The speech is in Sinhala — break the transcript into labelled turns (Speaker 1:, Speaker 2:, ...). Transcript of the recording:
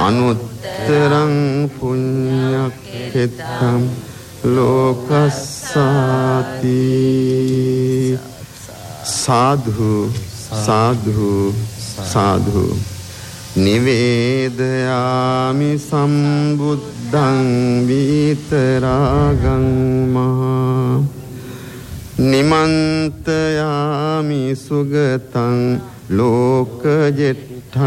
Speaker 1: අනුත්තරං පුඤ්ඤක්ඛෙත්තං ලෝකස්සාති. සාධු සාධු සාධු. නිවේදයාමි සම්බුද්ධං විතරාගං මහා නිමන්තයාමි සුගතං ලෝකජෙට්ඨං